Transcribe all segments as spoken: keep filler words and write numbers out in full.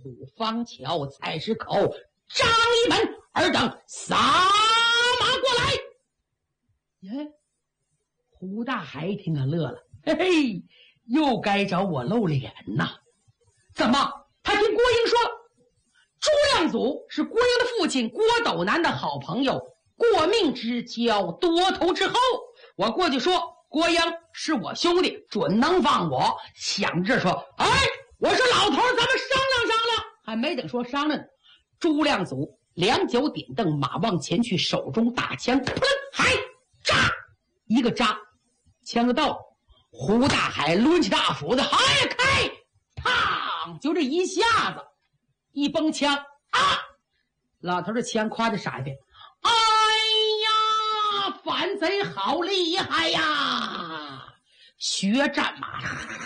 虎方桥、菜市口、张一门尔等撒马过来。耶，胡大海一听他乐了，嘿嘿，又该找我露脸呐。怎么？他听郭英说了，朱亮祖是郭英的父亲郭斗南的好朋友，过命之交，多头之后。我过去说，郭英是我兄弟，准能放我。想着说，哎，我说老头，咱们商量商量。还没等说商量呢，朱亮祖两脚点蹬，马往前去，手中大枪，噗楞，还扎一个扎，枪到，胡大海抡起大斧子，嗨开，嘡，就这一下子，一崩枪啊！老头的枪夸的傻一遍，哎呀，反贼好厉害呀！学战马，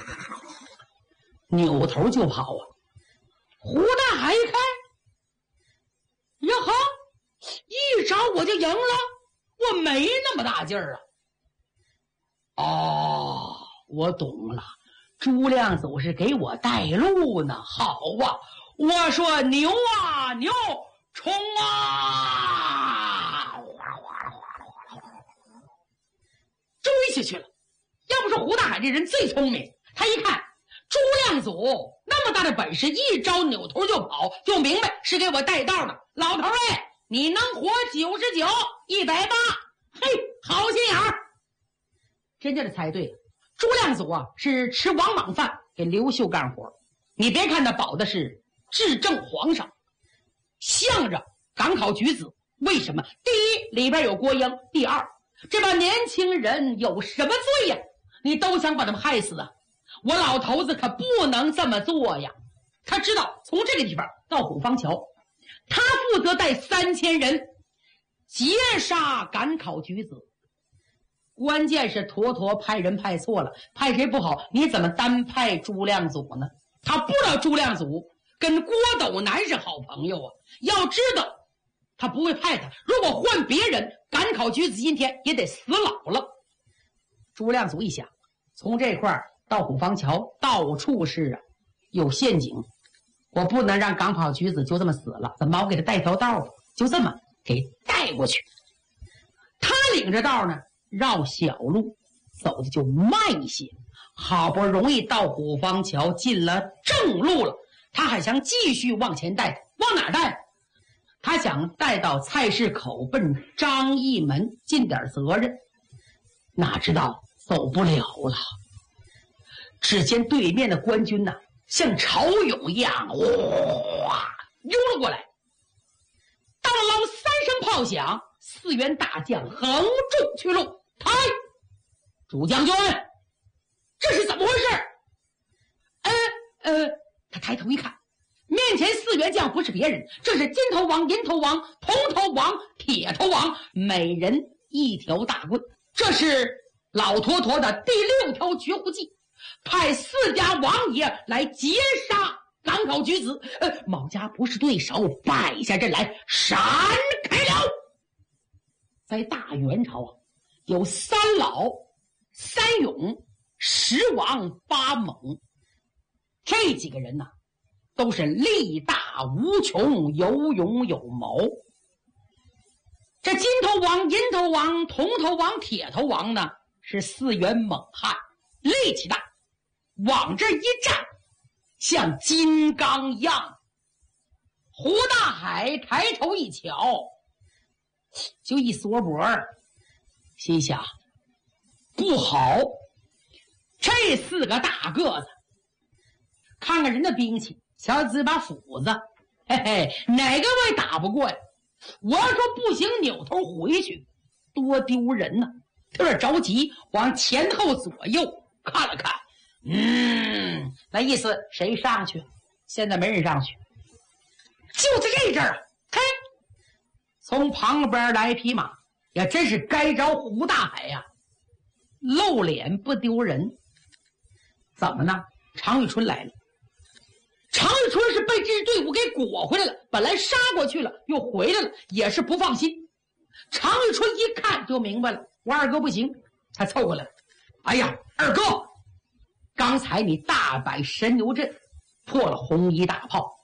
扭头就跑啊！胡大海一看，呀哈，一招我就赢了，我没那么大劲儿啊！哦，我懂了，朱亮祖是给我带路呢。好啊，我说牛啊牛，冲啊！追下去了。要不说胡大海这人最聪明，他一看朱亮祖那么大的本事，一招扭头就跑，就明白是给我带道的。老头哎，你能活九十九、一百八，嘿，好心眼儿！真叫他猜对了。朱亮祖啊，是吃王莽饭给刘秀干活。你别看他保的是至正皇上，向着赶考举子。为什么？第一，里边有郭英；第二，这帮年轻人有什么罪呀？你都想把他们害死啊！我老头子可不能这么做呀！他知道从这个地方到虎方桥，他负责带三千人截杀赶考举子。关键是坨坨派人派错了，派谁不好，你怎么单派朱亮祖呢？他不知道朱亮祖跟郭斗南是好朋友啊，要知道他不会派他，如果换别人，赶考举子今天也得死老了。朱亮祖一想，从这块到虎方桥到处是啊，有陷阱，我不能让赶考举子就这么死了，怎么我给他带条道，就这么给带过去。他领着道呢，绕小路走的就慢一些，好不容易到虎方桥，进了正路了，他还想继续往前带，往哪带？他想带到菜市口，奔张义门尽点责任，哪知道走不了了。只见对面的官军呐、啊，像潮涌一样哇涌了过来。当啷三声炮响，四员大将横中去路。抬，主将军，这是怎么回事？呃呃，他抬头一看，面前四员将不是别人，这是金头王、银头王、铜头王、铁头王，每人一条大棍。这是老坨坨的第六条绝户计，派四家王爷来截杀赶考举子。呃，某家不是对手，败下阵来，闪开了。在大元朝啊，有三老、三勇、十王、八猛，这几个人呢、啊，都是力大无穷，有勇有谋。这金头王、银头王、铜头王、铁头王呢，是四员猛汉，力气大，往这一站，像金刚一样。胡大海抬头一瞧，就一缩脖儿，心想不好，这四个大个子，看看人的兵器，瞧这把斧子，嘿嘿，哪个我也打不过呀？我要说不行，扭头回去，多丢人呢！他有点着急，往前后左右看了看，嗯，那意思谁上去？现在没人上去，就在这阵儿，嘿，从旁边来匹马，也真是该着胡大海呀、啊，露脸不丢人。怎么呢？常遇春来了。常遇春是被这支队伍给裹回来了，本来杀过去了，又回来了，也是不放心。常遇春一看就明白了，我二哥不行，他凑过来了。哎呀，二哥，刚才你大摆神牛阵，破了红衣大炮，